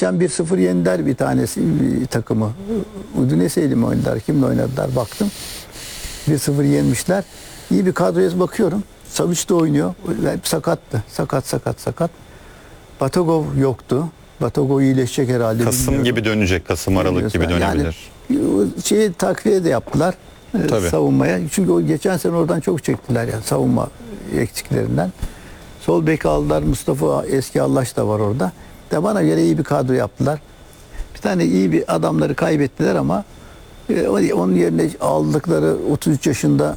geçen 1-0 yendiler bir tanesi bir takımı. Udinese'yle mi oynadılar? Kimle oynadılar? Baktım. 1-0 yenmişler. İyi bir kadroya bakıyorum. Savic de oynuyor. Hep sakattı. Sakat. Batagov yoktu. Batagov iyileşecek herhalde. Kasım bilmiyorum. gibi dönecek. Kasım Aralık gibi dönebilir. Yani takviye de yaptılar. Tabii. Savunmaya. Çünkü o geçen sene oradan çok çektiler yani savunma eksiklerinden. Sol bek aldılar. Mustafa Eski Allaş da var orada. De bana göre iyi bir kadro yaptılar. Bir tane iyi bir adamları kaybettiler ama onun yerine aldıkları 33 yaşında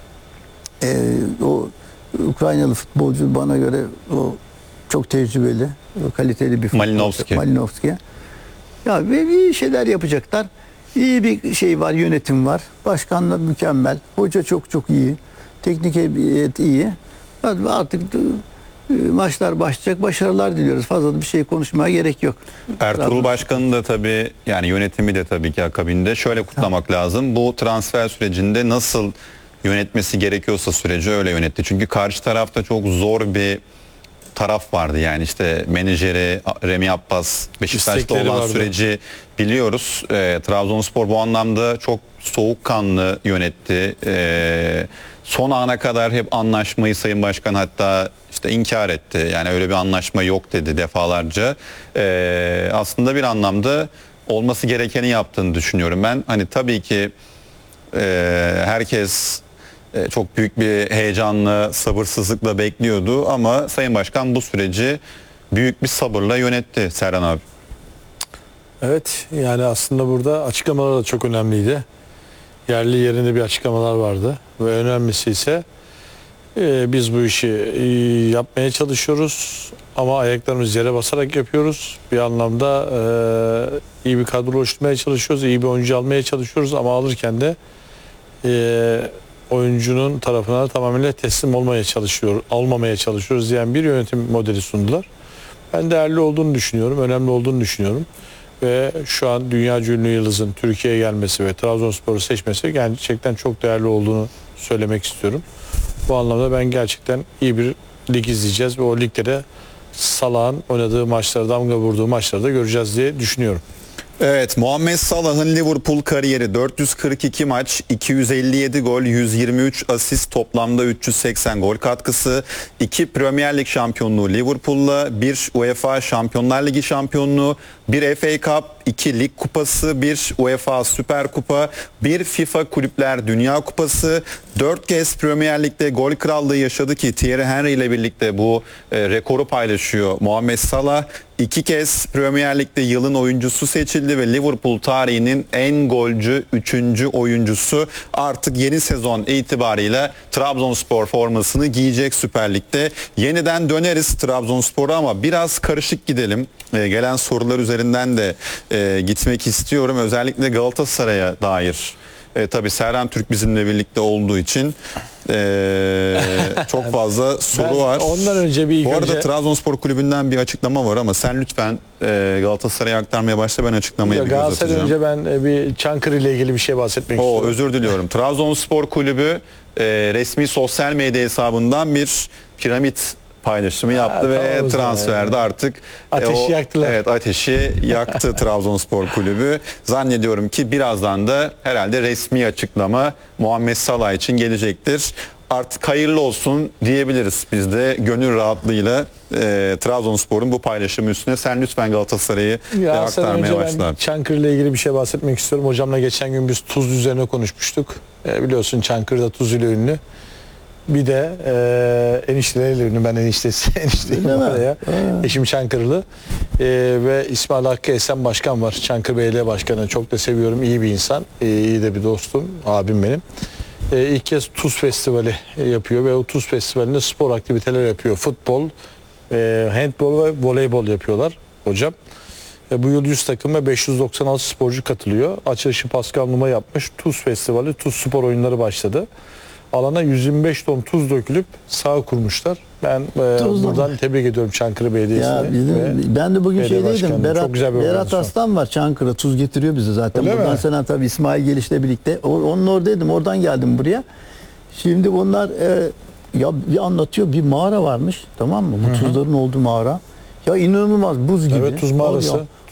o Ukraynalı futbolcu bana göre o çok tecrübeli, kaliteli bir futbolcu. Malinovski. Ya ve iyi şeyler yapacaklar. İyi bir şey var, yönetim var. Başkanlar mükemmel. Hoca çok iyi. Teknik heyet iyi. Artık maçlar başlayacak. Başarılar diliyoruz. Fazla da bir şey konuşmaya gerek yok. Ertuğrul Başkan'ın da tabii yani yönetimi de tabii ki akabinde şöyle kutlamak lazım. Bu transfer sürecinde nasıl yönetmesi gerekiyorsa süreci öyle yönetti. Çünkü karşı tarafta çok zor bir taraf vardı yani işte menajeri Remi Abbas, Beşiktaş'ta İstekleri olan vardı. süreci biliyoruz. Trabzonspor bu anlamda çok soğukkanlı yönetti. Son ana kadar hep anlaşmayı Sayın Başkan hatta işte inkar etti. Yani öyle bir anlaşma yok dedi defalarca. Aslında bir anlamda olması gerekeni yaptığını düşünüyorum ben. Hani tabii ki herkes çok büyük bir heyecanla, sabırsızlıkla bekliyordu ama Sayın Başkan bu süreci büyük bir sabırla yönetti Serhan abi. Evet, yani aslında burada açıklamalar da çok önemliydi. Yerli yerinde bir açıklamalar vardı ve önemlisi ise biz bu işi yapmaya çalışıyoruz ama ayaklarımız yere basarak yapıyoruz. Bir anlamda iyi bir kadro oluşturmaya çalışıyoruz, iyi bir oyuncu almaya çalışıyoruz ama alırken de oyuncunun tarafına tamamıyla teslim olmamaya çalışıyoruz diyen bir yönetim modeli sundular. Ben değerli olduğunu düşünüyorum, önemli olduğunu düşünüyorum. Ve şu an dünya ünlü yıldızın Türkiye'ye gelmesi ve Trabzonspor'u seçmesi gerçekten çok değerli olduğunu söylemek istiyorum. Bu anlamda ben gerçekten iyi bir lig izleyeceğiz ve o ligde de Salah'ın oynadığı maçları, damga vurduğu maçları da göreceğiz diye düşünüyorum. Evet, Muhammed Salah'ın Liverpool kariyeri 442 maç, 257 gol, 123 asist, toplamda 380 gol katkısı, 2 Premier Lig şampiyonluğu Liverpool'la, 1 UEFA Şampiyonlar Ligi şampiyonluğu, 1 FA Cup, 2 Lig Kupası, 1 UEFA Süper Kupa, 1 FIFA Kulüpler Dünya Kupası, 4 kez Premier Lig'de gol krallığı yaşadı ki Thierry Henry ile birlikte bu rekoru paylaşıyor Muhammed Salah. 2 kez Premier Lig'de yılın oyuncusu seçildi ve Liverpool tarihinin en golcü 3. oyuncusu. Artık yeni sezon itibarıyla Trabzonspor formasını giyecek Süper Lig'de. Yeniden döneriz Trabzonspor'a ama biraz karışık gidelim. Gelen sorular üzerinden de gitmek istiyorum. Özellikle Galatasaray'a dair. Tabii Serhan Türk bizimle birlikte olduğu için çok fazla soru var. Ondan önce Bu arada Trabzonspor Kulübü'nden bir açıklama var ama sen lütfen Galatasaray'a aktarmaya başla, ben açıklamayı bir göz atacağım. Önce ben bir Çankırı ile ilgili bir şey bahsetmek istiyorum. Özür diliyorum. Trabzonspor Kulübü resmi sosyal medya hesabından bir piramit paylaşımı yaptı ve transferde artık ateşi yaktılar. Evet, ateşi yaktı Trabzonspor Kulübü. Zannediyorum ki birazdan da herhalde resmi açıklama Muhammed Salah için gelecektir. Artık hayırlı olsun diyebiliriz biz de gönül rahatlığıyla Trabzonspor'un bu paylaşımı üstüne. Sen lütfen Galatasaray'ı aktarmaya başla. Ben Çankırı ile ilgili bir şey bahsetmek istiyorum. Hocamla geçen gün biz tuz üzerine konuşmuştuk. Biliyorsun Çankırı'da tuz ile ünlü. Bir de enişteleriyle ünlü. Ben enişteyim oraya. Eşim Çankırılı. Ve İsmail Hakkı Esen Başkan var. Çankırı Belediye Başkanı. Çok da seviyorum. İyi bir insan. İyi de bir dostum. Abim benim. İlk kez Tuz Festivali yapıyor ve o Tuz Festivali'nde spor aktiviteler yapıyor. Futbol, handbol ve voleybol yapıyorlar hocam. Bu yıl 100 takım ve 596 sporcu katılıyor. Açılışı Pascal Numa yapmış. Tuz Festivali, Tuz Spor Oyunları başladı. Alana 125 ton tuz dökülüp saha kurmuşlar. Ben buradan tebrik ediyorum Çankırı Belediyesi'ni. Ben de bugün şeydeydim. Berat var. Aslan var Çankırı. Tuz getiriyor bize zaten. Öyle buradan mi? Sen tabii İsmail Geliş'le birlikte. Onun oradaydım. Oradan geldim buraya. Şimdi bunlar bir anlatıyor. Bir mağara varmış. Tamam mı? Bu tuzların olduğu mağara. Ya inanılmaz buz gibi. Evet, tuz mağarası.